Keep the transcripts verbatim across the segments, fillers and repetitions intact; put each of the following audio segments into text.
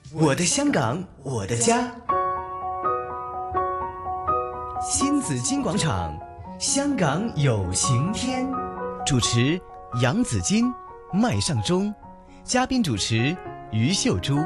我的香港，我的家。新紫金广场，香港有晴天。主持杨紫金、麦尚中，嘉宾主持于秀珠。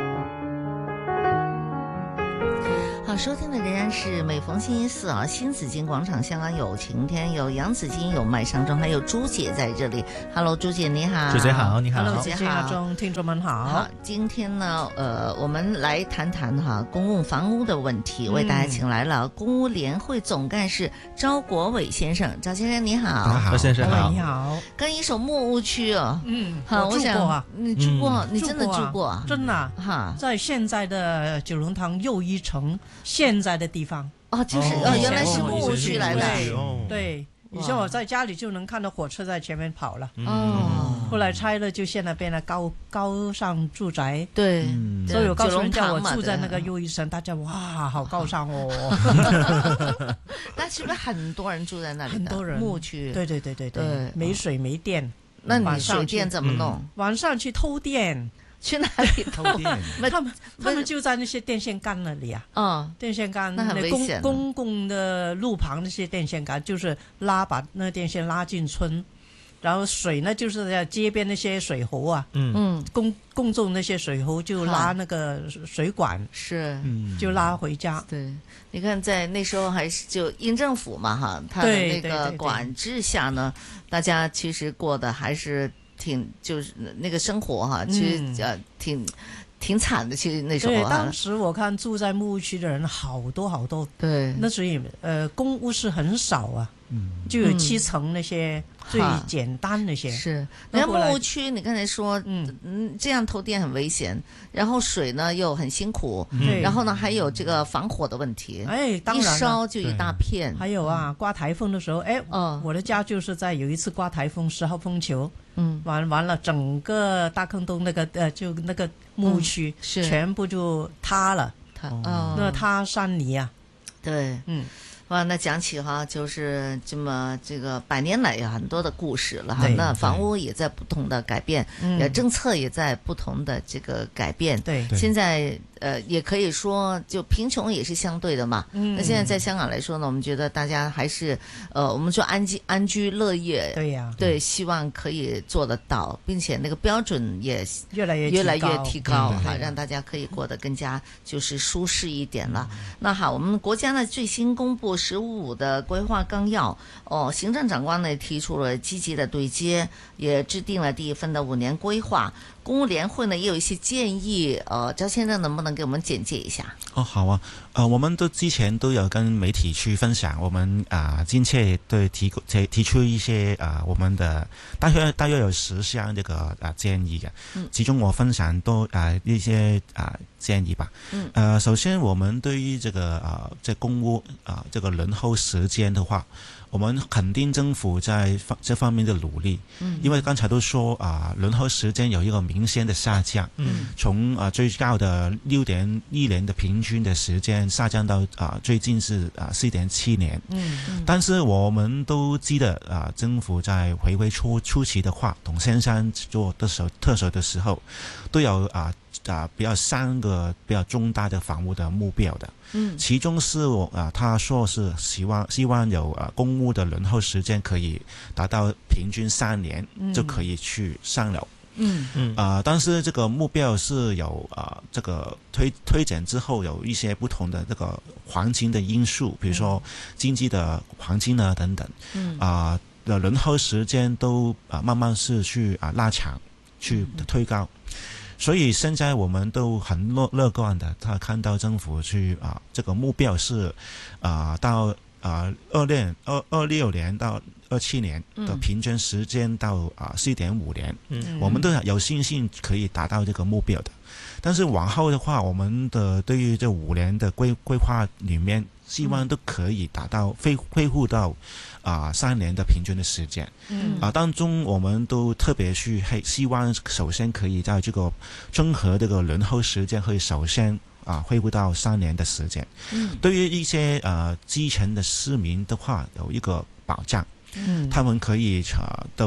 好，收听的仍然是每逢星期四啊，新紫金广场香港有晴天，有杨紫金，有麦尚中，还有朱姐在这里。Hello， 朱姐你好。 朱姐好，你好。 Hello， 朱姐好。 听众们好。 好，今天呢，呃，我们来谈谈哈公共房屋的问题，为大家请来了公屋联会总干事赵国伟先生。赵先生你好。 赵先生好。 你好。 跟一首木屋区哦， 嗯， 好， 我住过啊。 你住过？ 嗯、 你真的住过啊？ 真的啊。 哈， 在现在的九龙塘又一城现在的地方。 哦，就是哦，原来是木屋区来的。 对，以前我在家里就能看到火车在前面跑了。 哦， 后来拆了，就现在变了高高尚住宅。 对， 嗯、所以我告诉人家我住在那个又一城，大家哇，好高尚哦。 那是不是很多人住在那里？ 很多人。 木屋区。 对对对对对，没水没电。 那你水电怎么弄？ 晚上去偷电。 去哪里偷电？ 他们他们就在那些电线杆那里啊。 嗯， 电线杆那很危险。 公公共的路旁那些电线杆，就是拉把那电线拉进村，然后水呢就是在街边那些水喉啊，嗯，公公众那些水喉就拉那个水管， 是， 就拉回家。 对，你看在那时候还是就英政府嘛哈，他的那个管制下呢，大家其实过的还是。挺就是那个生活哈，其实呃挺挺惨的。其实那时候对，当时我看住在木屋区的人好多好多。 对， 那所以呃公屋是很少啊，嗯，就有七层那些最简单那些。 是，那木屋区你刚才说，嗯嗯，这样偷电很危险，然后水呢又很辛苦，嗯、然后呢还有这个防火的问题。 哎，当然一烧就一大片。 还有啊，刮台风的时候，哎，哦，我的家就是在有一次刮台风十号风球。嗯，完完了，整个大坑东那个呃，就那个木屋区、嗯、是全部就塌了，塌哦，那塌山泥啊， 对，嗯，哇，那讲起哈，就是这么这个百年来有很多的故事了哈。那房屋也在不同的改变，呃，政策也在不同的这个改变。 对， 现在呃也可以说，就贫穷也是相对的嘛。嗯，那现在在香港来说呢，我们觉得大家还是呃，我们说安居安居乐业。 对呀、啊， 对，希望可以做得到，并且那个标准也越来越越来越提高哈、嗯，让大家可以过得更加就是舒适一点了。嗯、那好，我们国家呢最新公布“十五五”的规划纲要哦，行政长官呢提出了积极的对接，也制定了第一份的五年规划。公屋联会呢也有一些建议，呃，赵先生能不能给我们简介一下？ 哦，好啊，呃，我们都之前都有跟媒体去分享，我们啊，今切对提提提出一些啊、呃，我们的大约大约有十项这个啊建议嘅，嗯，其中我分享多啊、呃、一些啊、呃、建议吧，嗯，呃，首先我们对于这个啊这公屋啊、呃、这个轮候时间的话。我们肯定政府在这方面的努力，嗯，因为刚才都说啊、呃，轮候时间有一个明显的下降，嗯，从啊、呃、最高的六点一年的平均的时间下降到啊、呃、最近是啊四点七年，嗯，嗯，但是我们都记得啊、呃，政府在回归初初期的话，董先生做的时候特首的时候，都有啊。啊，比较三个比较重大的房屋的目标的，嗯，其中是我啊，他说是希望希望有啊公屋的轮候时间可以达到平均三年、嗯、就可以去上楼，嗯嗯啊，但是这个目标是有啊这个推推展之后有一些不同的这个环境的因素，比如说经济的环境啊等等，嗯啊的轮候时间都啊慢慢是去啊拉长，去推高。嗯所以现在我们都很乐乐观的，他看到政府去啊，这个目标是啊到啊二六二二六年到二七年的平均时间到啊四点五年，嗯，我们都有信心可以达到这个目标的。但是往后的话，我们的对于这五年的规规划里面，希望都可以达到恢恢复到啊、呃、三年的平均的时间。嗯啊、呃，当中我们都特别去希望首先可以在这个综合这个轮候时间可以首先啊恢复到三年的时间。嗯，对于一些呃基层的市民的话，有一个保障。嗯，他们可以呃都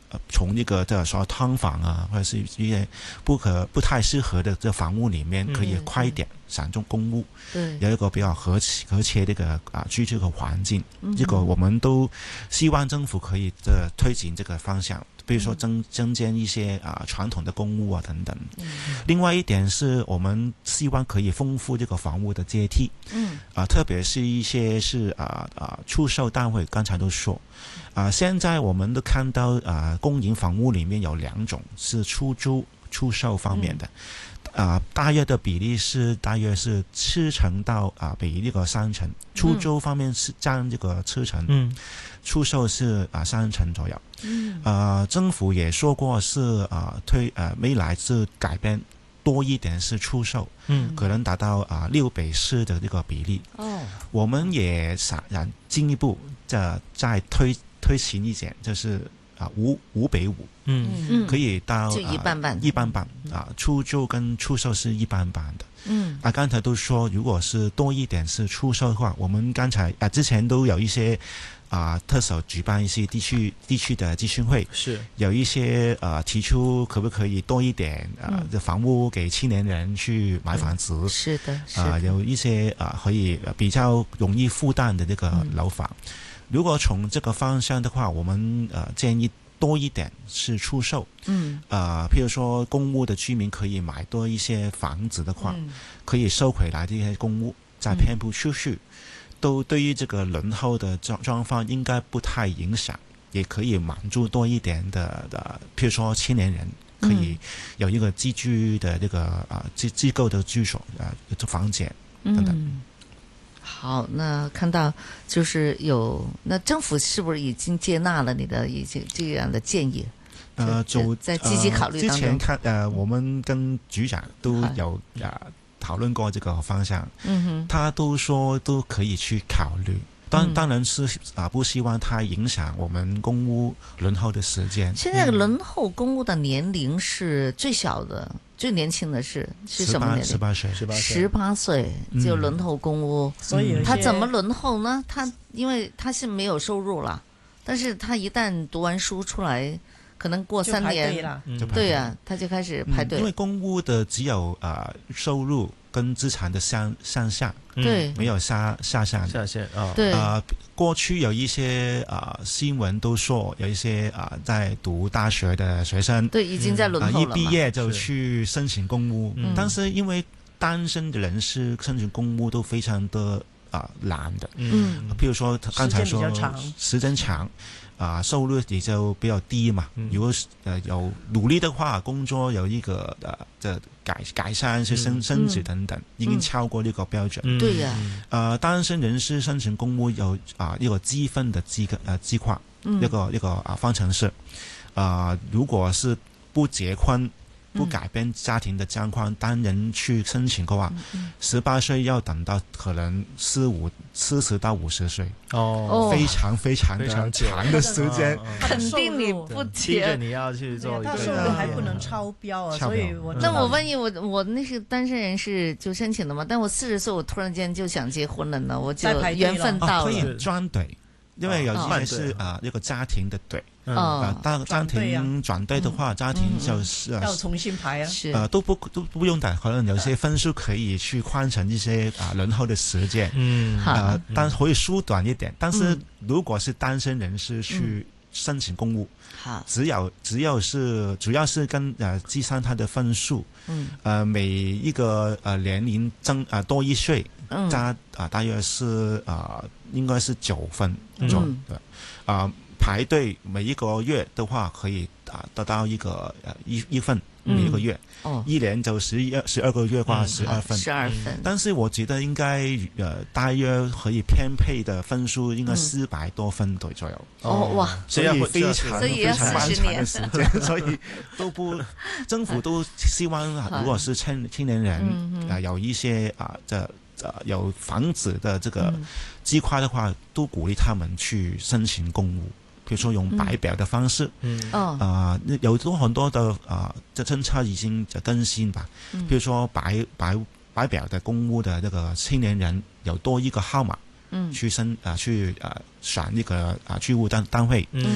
呃从一个这说劏房啊，或者是一些不可不太适合的这房屋里面，可以快一点闪中公屋， 对， 有一个比较和和谐的一个啊居住的环境。这个我们都希望政府可以的推进这个方向。比如说增增建一些啊传统的公屋啊等等。嗯、另外一点是我们希望可以丰富这个房屋的阶梯。嗯。啊，特别是一些是啊啊出售单位，刚才都说，啊现在我们都看到啊公营房屋里面有两种是出租出售方面的。嗯、啊，大约的比例是大约是七成到啊比这个三成，出租方面是占这个七成。嗯。出售是啊三成左右，嗯，呃，政府也说过是啊推呃未来是改变多一点是出售，嗯，可能达到啊六比四的这个比例。哦，我们也想进一步再再推推行一点，就是啊五五比五，嗯嗯，可以到就一半半， 一半半啊，出租跟出售是一半半的。嗯，啊，刚才都说，如果是多一点是出售的话，我们刚才啊之前都有一些。啊，特首举办一些地区地区的咨询会， 是有一些呃提出可不可以多一点呃的房屋给青年人去买房子， 嗯、是的，是啊、呃，有一些啊、呃、可以比较容易负担的这个楼房。嗯、如果从这个方向的话，我们呃建议多一点是出售，嗯，啊、呃，譬如说公屋的居民可以买多一些房子的话，嗯、可以收回来这些公屋，再遍布出去。嗯都对于这个轮候的状状况应该不太影响，也可以满足多一点的的，譬如说青年人可以有一个居住的这个啊机机构的居所啊房间等等。嗯、 好，那看到就是有那政府是不是已经接纳了你的一些这样的建议？ 呃，就在积极考虑当中。 呃、之前看呃，我们跟局长都有啊。讨论过这个方向，嗯哼，他都说都可以去考虑，当当然是啊，不希望它影响我们公屋轮候的时间。 现在轮候公屋的年龄是最小的，嗯、最年轻的是是什么年龄？ 十八岁， 十八岁， 十八岁就轮候公屋。 所以、嗯、 他怎么轮候呢？他因为他是没有收入了，但是他一旦读完书出来。可能过三年， 就对呀、啊，他就开始排队、 嗯。因为公屋的只有啊、呃、收入跟资产的上上下， 对、嗯， 没有下下限。 下限啊， 对啊、呃，过去有一些啊、呃、新闻都说有一些啊、呃、在读大学的学生， 对，已经在轮候了嘛、 呃、一毕业就去申请公屋， 嗯、 但是因为单身的人士申请公屋都非常的啊、呃、难的，嗯，譬如说刚才说时间长。啊、呃，收入也就比较低嘛。嗯、如果呃有努力的话，工作有一个呃的改改善，是升升职等等，嗯、已经超过这个标准。 嗯、对呀、 啊。呃，单身人士申请公屋有啊、呃、一个积分的计呃计划，嗯、一个一个啊方程式。啊、呃，如果是不结婚。不改变家庭的状况，单人去申请的话，十八岁要等到可能四五四十到五十岁哦， 非常非常的长的时间， 肯定你不结， 逼着你要去做一个， 他收入还不能超标啊，所以我那我万一我我那是单身人士就申请了嘛，但我四十岁我突然间就想结婚了呢，我就缘分到了， 可以专队。因为有些是啊，一个家庭的队，啊，当家庭转队的话，家庭就是要重新排啊， 呃，都不都不用的，可能有些分数可以去换成一些啊轮候的时间，嗯，啊，但会缩短一点。但是如果是单身人士去申请公屋， 好， 只有只有是主要是跟呃计算他的分数，嗯，呃，每一个呃年龄增啊多一岁。加啊，大约是啊，应该是九分左右。对啊，排队每一个月的话，可以啊得到一个呃一一份每一个月。哦，一年就十一十二个月话十二分。 十二分。 但是我觉得应该呃大约可以偏配的分数应该四百多分左右。 哦哇， 所以非常非常漫长的时间，所以都不政府都希望如果是青青年人啊有一些啊这。呃，有房子的这个计划的话，嗯、都鼓励他们去申请公屋，比如说用白表的方式，嗯，啊、呃，有多很多的啊，这、呃、政策已经在更新吧，嗯、比如說白白白表的公屋的這個青年人有多一個號碼，嗯，去申啊、呃、去啊、呃、選一個啊居屋單單位，嗯。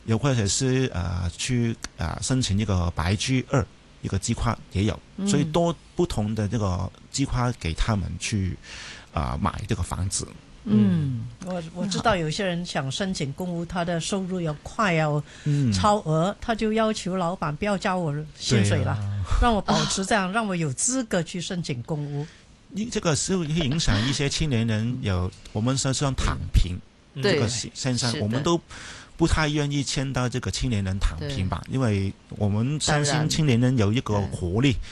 又或者是呃去呃申请一个白居二一个计划也有， 嗯、 所以多不同的这个计划给他们去啊、呃、买这个房子。 嗯， 我我知道有些人想申请公屋，他的收入要快要超额，嗯、他就要求老板不要交我薪水了，啊、让我保持这样，啊、让我有资格去申请公屋。 这个是会影响一些青年人有我们说像躺平、嗯、这个现象，我们都不太愿意签到这个青年人躺平吧，因为我们相信青年人有一个活力，